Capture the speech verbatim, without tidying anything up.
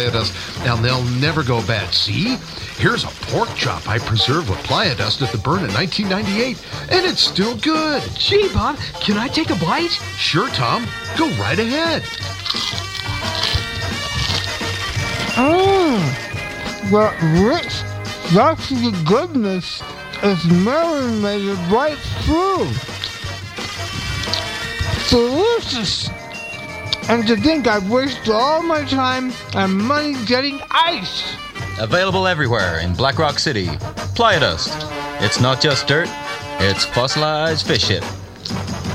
Playa Dust, and they'll never go bad. See? Here's a pork chop I preserved with Playa Dust at the Burn in nineteen ninety-eight, and it's still good. Gee, Bob, can I take a bite? Sure, Tom. Go right ahead. Mmm, that rich, salty goodness is marinated right through. Delicious. And to think I've wasted all my time and money getting ice. Available everywhere in Black Rock City. Playa Dust. It's not just dirt, it's fossilized fish hip.